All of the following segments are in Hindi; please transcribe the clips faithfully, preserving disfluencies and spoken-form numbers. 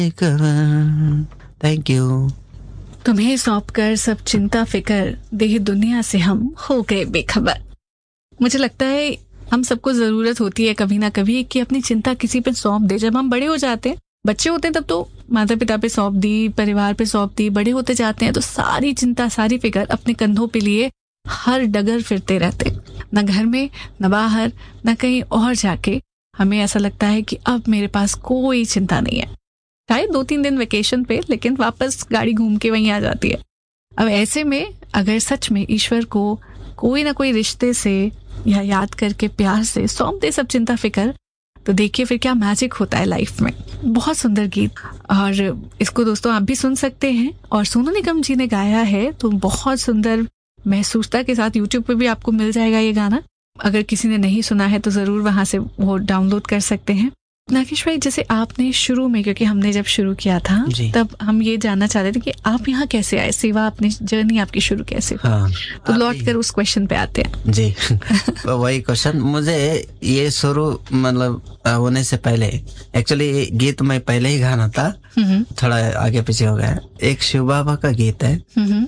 Thank you. तुम्हें सौंप कर सब चिंता फिकर, देह दुनिया से हम हो गए बेखबर। मुझे लगता है हम सबको जरूरत होती है कभी ना कभी कि अपनी चिंता किसी पे सौंप दे। जब हम बड़े हो जाते हैं, बच्चे होते हैं तब तो माता पिता पे सौंप दी, परिवार पे सौंप दी। बड़े होते जाते हैं तो सारी चिंता, सारी फिक्र अपने कंधों पे लिए हर डगर फिरते रहते, न घर में न बाहर न कहीं और जाके। हमें ऐसा लगता है कि अब मेरे पास कोई चिंता नहीं है, शायद दो तीन दिन वेकेशन पे, लेकिन वापस गाड़ी घूम के वहीं आ जाती है। अब ऐसे में अगर सच में ईश्वर को कोई ना कोई रिश्ते से या याद करके प्यार से सौंप दे सब चिंता फिक्र, तो देखिए फिर क्या मैजिक होता है लाइफ में। बहुत सुंदर गीत, और इसको दोस्तों आप भी सुन सकते हैं, और सोनू निगम जी ने गाया है, तो बहुत सुंदर महसूसता के साथ यूट्यूब पे भी आपको मिल जाएगा ये गाना। अगर किसी ने नहीं सुना है तो जरूर वहां से वो डाउनलोड कर सकते हैं। नागेश भाई, जैसे आपने शुरू में, क्योंकि हमने जब शुरू किया था तब हम ये जानना चाहते थे कि आप यहाँ कैसे आए, सेवा अपनी जर्नी आपकी शुरू कैसे हुई। हाँ, तो लौट कर उस क्वेश्चन पे आते हैं जी। तो वही क्वेश्चन, मुझे ये शुरू मतलब होने से पहले एक्चुअली गीत मैं पहले ही गाना था, थोड़ा आगे पीछे हो गया। एक शिव बाबा का गीत है,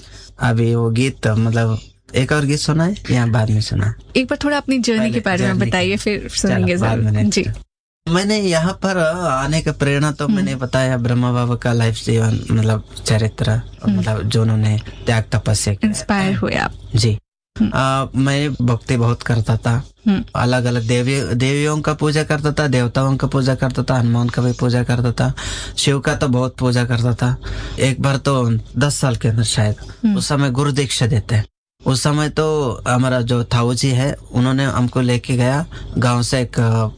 अभी वो गीत मतलब एक और गीत सुना है या बाद में सुना? एक बार थोड़ा अपनी जर्नी के बारे में बताइए, फिर सुनेंगे जी। मैंने यहाँ पर आने का प्रेरणा तो मैंने बताया ब्रह्मा बाबा का लाइफ जीवन, मतलब चरित्र, मतलब जो उन्होंने त्याग तपस्या इंस्पायर हुए आप जी। आ, मैं भक्ति बहुत करता था, अलग अलग देवी देवियों का पूजा करता था, देवताओं का पूजा करता था, हनुमान का भी पूजा करता था, शिव का तो बहुत पूजा करता था। एक बार तो दस साल के अंदर शायद, उस समय गुरु दीक्षा देते हैं। उस समय तो हमारा जो थाऊ जी है, उन्होंने हमको लेके गया गांव से एक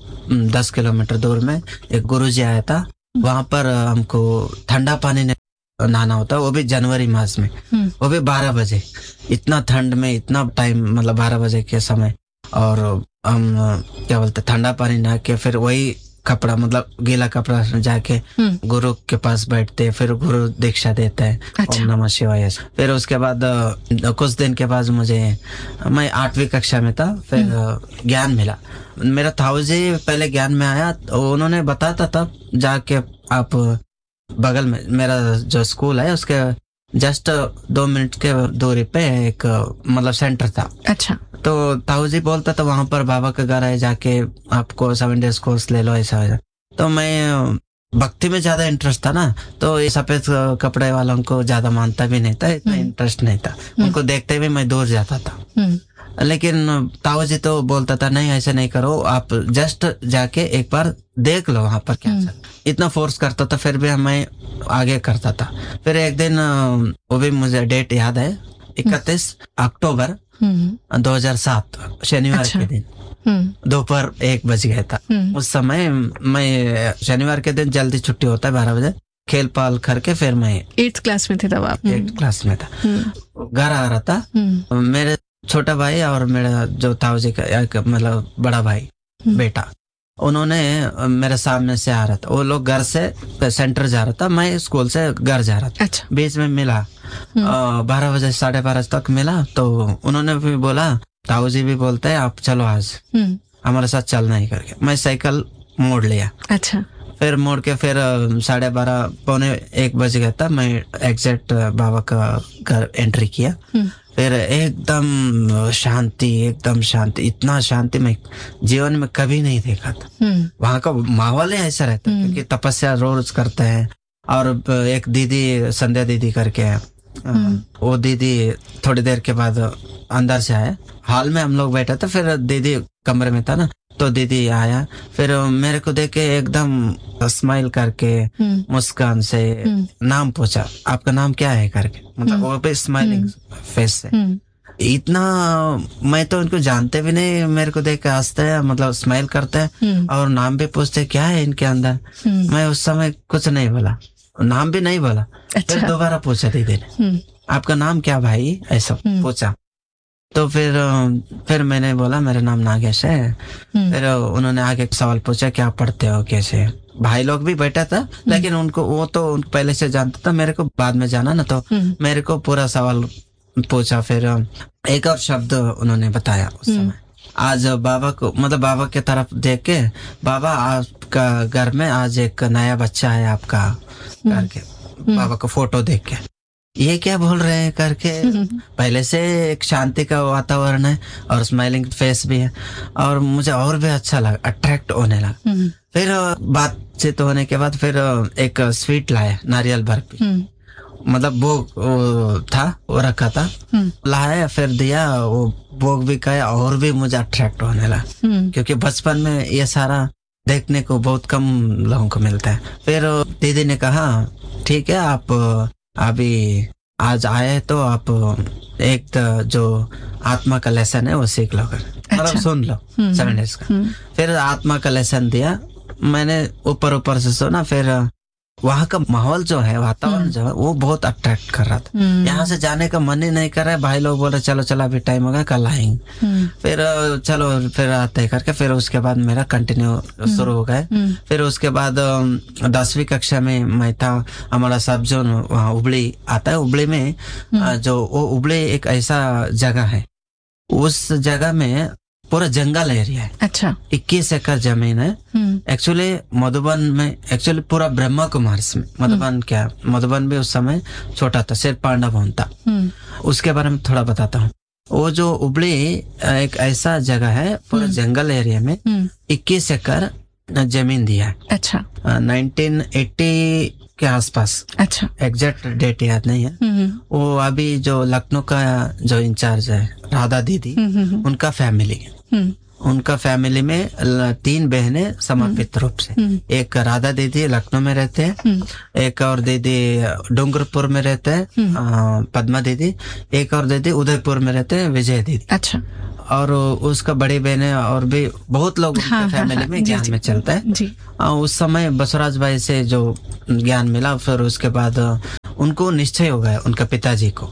दस किलोमीटर दूर में, एक गुरुजी आया था, वहां पर हमको ठंडा पानी ने नहाना होता, वो भी जनवरी मास में, वो भी बारह बजे, इतना ठंड में, इतना टाइम, मतलब बारह बजे के समय। और हम क्या बोलते ठंडा पानी नहा के फिर वही कपड़ा, मतलब गीला कपड़ा जाके गुरु के पास बैठते, फिर गुरु दीक्षा देते हैं। अच्छा। ओम नमः शिवाय। फिर उसके बाद कुछ दिन के बाद मुझे, मैं आठवीं कक्षा में था, फिर ज्ञान मिला। मेरा थाऊ जी पहले ज्ञान में आया, उन्होंने बताता था जाके आप बगल में मेरा जो स्कूल है उसके जस्ट दो मिनट के दूरी पे एक मतलब सेंटर था। अच्छा। तो ताऊ जी बोलता था वहां पर बाबा का घर है, जाके आपको सेवन डेज कोर्स ले लो, ऐसा वैसा। तो मैं भक्ति में ज्यादा इंटरेस्ट था ना, तो ये सफेद कपड़े वालों को ज्यादा मानता भी नहीं था, इतना इंटरेस्ट नहीं था, उनको देखते हुए मैं दूर जाता था। लेकिन ताऊ जी तो बोलता था नहीं ऐसे नहीं करो, आप जस्ट जाके एक बार देख लो वहां पर क्या चल, इतना फोर्स करता था, फिर भी मैं आगे करता था। फिर एक दिन, वो भी मुझे डेट याद है, इकतीस अक्टूबर दो हजार सात, शनिवार अच्छा। के दिन दोपहर एक बज गया था। उस समय मैं, शनिवार के दिन जल्दी छुट्टी होता है बारह बजे, खेल पाल करके फिर मैं एट्थ क्लास में थे तब आप? एट्थ क्लास में था, घर आ रहा था। मेरे छोटा भाई और मेरा जो ताऊ जी का मतलब बड़ा भाई बेटा, उन्होंने मेरे सामने से आ रहा था, वो लोग घर से सेंटर जा रहा था, मैं स्कूल से घर जा रहा था। अच्छा। बीच में मिला, बारह बजे साढ़े बारह तक मिला, तो उन्होंने भी बोला, ताऊ जी भी बोलते हैं आप चलो आज हमारे साथ चलना ही करके। मैं साइकिल मोड़ लिया। अच्छा। फिर मोड़ के फिर साढ़े बारह पौने एक बज गया था, मैं एग्जैक्ट बाबा का घर एंट्री किया। फिर एकदम शांति, एकदम शांति, इतना शांति मैं जीवन में कभी नहीं देखा था। वहाँ का माहौल ही ऐसा रहता है, क्योंकि तपस्या रोज करते हैं। और एक दीदी, संध्या दीदी करके है, वो दीदी थोड़ी देर के बाद अंदर से आया, हॉल में हम लोग बैठे थे, फिर दीदी कमरे में था ना, तो दीदी आया, फिर मेरे को देख के एकदम स्माइल करके मुस्कान से नाम पूछा, आपका नाम क्या है करके, मतलब वो भी स्माइलिंग फेस से। इतना, मैं तो उनको जानते भी नहीं, मेरे को देख के हंसते हैं, मतलब स्माइल करते हैं, और नाम भी पूछते क्या है इनके अंदर। मैं उस समय कुछ नहीं बोला, नाम भी नहीं बोला। अच्छा। फिर दोबारा पूछा दीदी ने, आपका नाम क्या भाई, ऐसा पूछा। तो फिर फिर मैंने बोला मेरा नाम नागेश है। फिर उन्होंने आगे सवाल पूछा क्या पढ़ते हो, कैसे। भाई लोग भी बैठा था, लेकिन उनको, वो तो उनको पहले से जानता था, मेरे को बाद में जाना ना, तो मेरे को पूरा सवाल पूछा। फिर एक और शब्द उन्होंने बताया उस समय, आज बाबा को मतलब बाबा के तरफ देख के, बाबा आपका घर में आज एक नया बच्चा है आपका करके, बाबा का फोटो देख के ये क्या बोल रहे हैं करके, पहले से एक शांति का वातावरण है और स्माइलिंग फेस भी है, और मुझे और भी अच्छा लगा, अट्रैक्ट होने लगा। फिर बातचीत होने के बाद फिर एक स्वीट लाया, नारियल बर्फी, मतलब भोग था वो रखा था, लाया, फिर दिया, वो भोग भी खाया और भी मुझे अट्रैक्ट होने लगा, क्योंकि बचपन में ये सारा देखने को बहुत कम लोगों को मिलता है। फिर दीदी ने कहा ठीक है, आप अभी आज आए तो आप एक जो आत्मा का लेसन है वो सीख लो कर, मतलब अच्छा। सुन लो सेवन डेज का। फिर आत्मा का लेसन दिया, मैंने ऊपर ऊपर से सुना। फिर वहाँ का माहौल जो है, वातावरण जो है, वो बहुत अट्रैक्ट कर रहा था। यहाँ से जाने का मन ही नहीं कर रहा है। भाई लोग बोल रहे चलो चलो अभी टाइम हो गया, कल आएंगे। फिर चलो फिर आते करके फिर उसके बाद मेरा कंटिन्यू शुरू हो गया। फिर उसके बाद दसवीं कक्षा में मैं था, हमारा सब जोन वहाँ उबली आता है। उबली में जो वो उबली एक ऐसा जगह है, उस जगह में पूरा जंगल एरिया है। अच्छा। इक्कीस एकड़ जमीन है। एक्चुअली मधुबन में, एक्चुअली पूरा ब्रह्मा कुमारी में, मधुबन क्या, मधुबन भी उस समय छोटा था, सिर्फ पांडा भवन था। उसके बारे में थोड़ा बताता हूँ। वो जो उबली एक ऐसा जगह है, पूरा जंगल एरिया में इक्कीस एकड़ जमीन दिया है। अच्छा। नाइनटीन एटी के आसपास। अच्छा। एग्जैक्ट डेट याद नहीं है। वो अभी जो लखनऊ का जो इंचार्ज है राधा दीदी, उनका फैमिली है। उनका फैमिली में तीन बहनें समर्पित रूप से, एक राधा दीदी लखनऊ में रहते हैं, एक और दीदी डूंगरपुर में रहते हैं पद्मा दीदी, एक और दीदी उदयपुर में रहते हैं विजय दीदी। अच्छा। और उसका बड़ी बहनें और भी बहुत लोग हाँ, उनके फैमिली हाँ, में ज्ञान जी, में चलता है जी। उस समय बसवराज भाई से जो ज्ञान मिला, फिर उसके बाद उनको निश्चय हो गया उनका पिताजी को।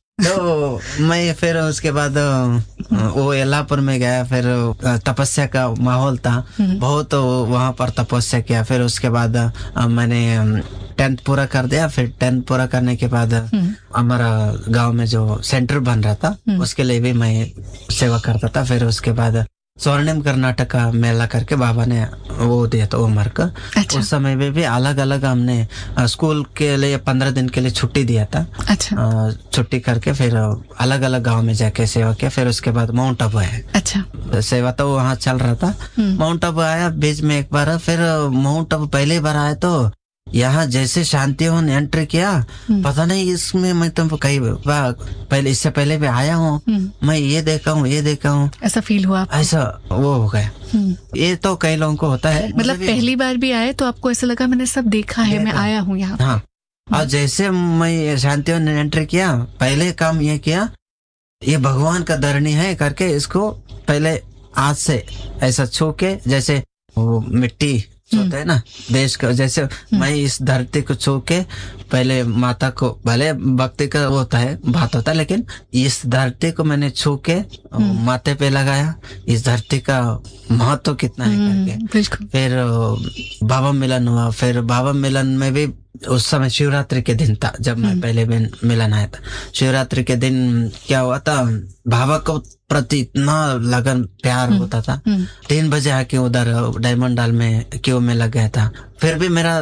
तो मैं फिर उसके बाद वो यल्लापुर में गया। फिर तपस्या का माहौल था बहुत, वहां पर तपस्या किया। फिर उसके बाद मैंने टेंथ पूरा कर दिया। फिर टेंथ पूरा करने के बाद हमारा गांव में जो सेंटर बन रहा था, उसके लिए भी मैं सेवा करता था। फिर उसके बाद स्वर्णिम कर्नाटक का मेला करके बाबा ने वो दिया था उम्र का। अच्छा। उस समय में भी अलग अलग हमने स्कूल के लिए पंद्रह दिन के लिए छुट्टी दिया था। अच्छा। छुट्टी करके फिर अलग अलग गांव में जाके सेवा किया। फिर उसके बाद माउंट आबू आया। अच्छा। सेवा तो वहाँ चल रहा था। माउंट आबू आया बीच में एक बार। फिर माउंट आबू पहली बार आया तो यहाँ जैसे शांति वन एंट्री किया, पता नहीं इसमें मैं तुमको कई पहले इससे पहले भी आया हूँ, मैं ये देखा हूँ ये देखा हूँ, ऐसा फील हुआ? ऐसा वो हो गया। ये तो कई लोगों को होता है, मतलब पहली बार भी आए तो आपको ऐसा लगा मैंने सब देखा है, मैं आया हूँ यहाँ। हाँ। और जैसे मैं शांति वन एंट्री किया, पहले काम ये किया, ये भगवान का धरनी है करके इसको पहले हाथ से ऐसा छू के, जैसे वो मिट्टी होता है ना देश का, जैसे मैं इस धरती को छू के पहले माता को, भले भक्ति का वो होता है बात होता है, लेकिन इस धरती को मैंने छू के माथे पे लगाया, इस धरती का महत्व कितना है करके। फिर बाबा मिलन हुआ। फिर बाबा मिलन में भी उस समय शिवरात्रि के दिन था जब मैं पहले भी मिलन आया था। शिवरात्रि के दिन क्या हुआ था, बाबा को प्रति इतना लगन प्यार होता था। तीन बजे आके उधर डायमंड डाल में क्यू में लग गया था। फिर भी मेरा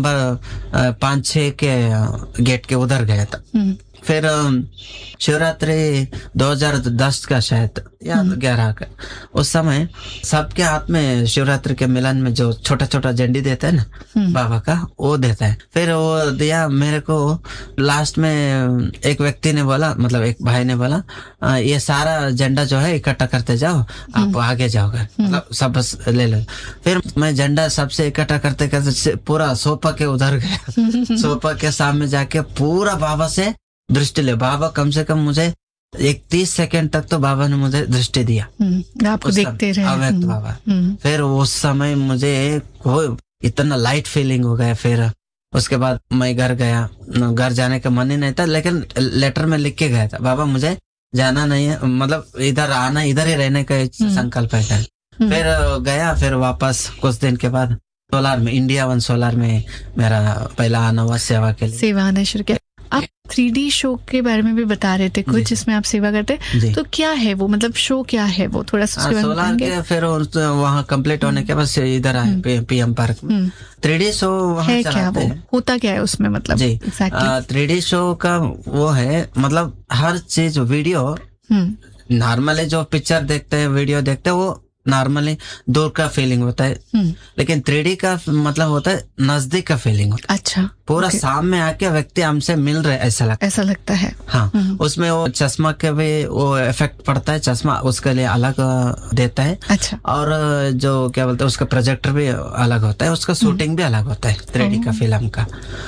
नंबर पाँच छह के गेट के उधर गया था। फिर शिवरात्रि दो हज़ार दस का शायद या ग्यारह का, उस समय सबके हाथ में शिवरात्रि के मिलन में जो छोटा छोटा झंडी देता है ना बाबा का, वो देता है। फिर वो दिया मेरे को। लास्ट में एक व्यक्ति ने बोला, मतलब एक भाई ने बोला, ये सारा झंडा जो है इकट्ठा करते जाओ, आप आगे जाओगे, मतलब सब ले लो। फिर मैं झंडा सबसे इकट्ठा करते करते पूरा सोफा के उधर गया। सोफा के सामने जाके पूरा बाबा से दृष्टि ले। बाबा कम से कम मुझे एक तीस सेकंड तक तो बाबा ने मुझे दृष्टि दिया, आपको देखते रहे अव्यक्त बाबा। फिर उस समय मुझे कोई इतना लाइट फीलिंग हो गया। फिर उसके बाद मैं घर गया। घर जाने का मन ही नहीं था, लेकिन लेटर में लिख के गया था, बाबा मुझे जाना नहीं है, मतलब इधर आना, इधर ही रहने का संकल्प है। फिर गया। फिर वापस कुछ दिन के बाद सोलार में, इंडिया वन सोलार में मेरा पहला आना हुआ सेवा के लिए। सेवा आना शुरू किया। आप थ्री डी शो के बारे में भी बता रहे थे कुछ, जिसमें आप सेवा करते हैं, तो क्या है वो, मतलब शो क्या है वो, थोड़ा सा उसके बारे में सोलह के फिर वहाँ कंप्लीट होने के बाद इधर आए पीएम पार्क में थ्री डी शो वहाँ चलाते हैं। होता क्या है उसमें, मतलब जी थ्री डी शो का वो है, मतलब हर चीज वीडियो नॉर्मली जो पिक्चर देखते हैं वीडियो देखते हैं वो नॉर्मली दूर का फीलिंग होता है, लेकिन थ्री डी का मतलब होता है नजदीक का फीलिंग होता है। अच्छा, पूरा सामने आके व्यक्ति हमसे मिल रहे ऐसा लगता ऐसा लगता है। हाँ, उसमें वो चश्मा के भी वो इफेक्ट पड़ता है, चश्मा उसके लिए अलग देता है। अच्छा। और जो क्या बोलते हैं उसका प्रोजेक्टर भी अलग होता है, उसका शूटिंग भी अलग होता है थ्री डी का फिल्म का,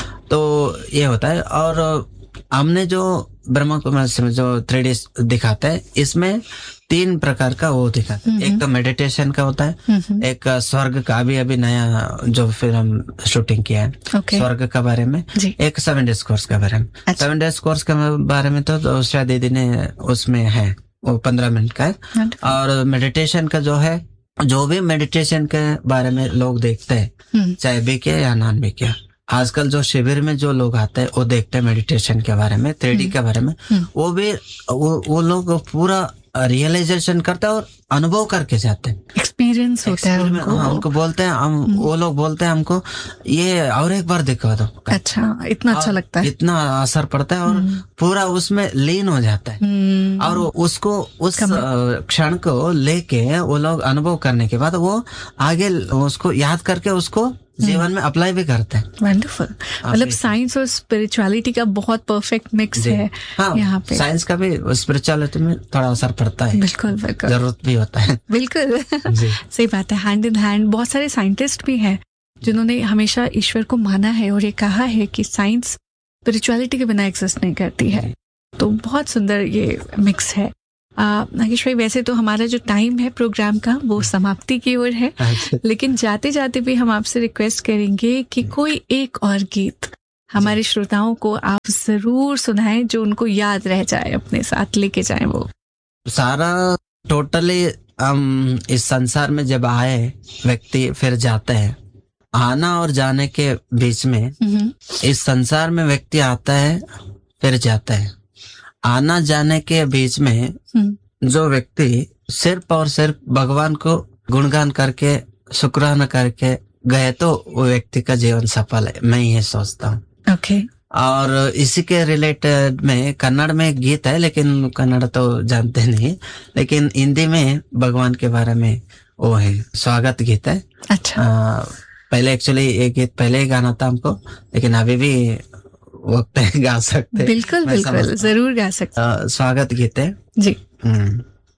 तो ये होता है। और हमने जो ब्रह्मा कुमारी में जो थ्री डी दिखाता है, इसमें तीन प्रकार का वो दिखाता है। एक तो मेडिटेशन का होता है, एक स्वर्ग का अभी अभी नया जो फिल्म शूटिंग किया है okay. स्वर्ग का बारे में, एक सेवन डेज कोर्स के बारे में। अच्छा। सेवन डेज कोर्स के बारे में तो उषा दीदी ने उसमें है, वो पंद्रह मिनट का है। और मेडिटेशन का जो है, जो भी मेडिटेशन के बारे में लोग देखते हैं, चाहे बी के या नॉन बी के, आजकल जो शिविर में जो लोग आते हैं वो देखते हैं मेडिटेशन के बारे में, थ्री डी के बारे में, वो भी वो, वो लोग पूरा रियलाइजेशन करते हैं और अनुभव करके जाते हैं, एक्सपीरियंस होता है उनको। हाँ, उनको बोलते हैं हम, वो लोग बोलते हैं हमको ये और एक बार दिखा दो। अच्छा, इतना अच्छा लगता है, इतना असर पड़ता है और पूरा उसमें लीन हो जाता है। और उसको उस क्षण को लेके वो लोग अनुभव करने के बाद वो आगे उसको याद करके उसको जीवन में अप्लाई भी करते हैं। वंडरफुल, मतलब साइंस और स्पिरिचुअलिटी का बहुत परफेक्ट मिक्स है। हाँ, यहाँ पे साइंस का भी स्पिरिचुअलिटी में थोड़ा असर पड़ता है। बिल्कुल बिल्कुल, जरूरत भी होता है। बिल्कुल सही बात है, हैंड इन हैंड। बहुत सारे साइंटिस्ट भी हैं जिन्होंने हमेशा ईश्वर को माना है और ये कहा है कि साइंस स्पिरिचुअलिटी के बिना एग्जिस्ट नहीं करती है। तो बहुत सुंदर ये मिक्स है। नागेश भाई, वैसे तो हमारा जो टाइम है प्रोग्राम का वो समाप्ति की ओर है, लेकिन जाते जाते भी हम आपसे रिक्वेस्ट करेंगे कि कोई एक और गीत हमारे श्रोताओं को आप जरूर सुनाएं जो उनको याद रह जाए, अपने साथ लेके जाएं। वो सारा टोटली हम इस संसार में जब आए व्यक्ति फिर जाते हैं, आना और जाने के बीच में इस संसार में व्यक्ति आता है फिर जाता है। आना जाने के बीच में जो व्यक्ति सिर्फ और सिर्फ भगवान को गुणगान करके शुक्राना करके गए तो वो व्यक्ति का जीवन सफल है, मैं ये सोचता हूँ। ओके। और इसी के रिलेटेड में कन्नड़ में एक गीत है, लेकिन कन्नड़ तो जानते नहीं, लेकिन हिंदी में भगवान के बारे में वो है, स्वागत गीत है। अच्छा। आ, पहले एक्चुअली ये गीत पहले ही गाना था हमको, लेकिन अभी भी वक्त गा सकते। बिल्कुल बिल्कुल, जरूर गा सकते। स्वागत गीत है जी। हम्म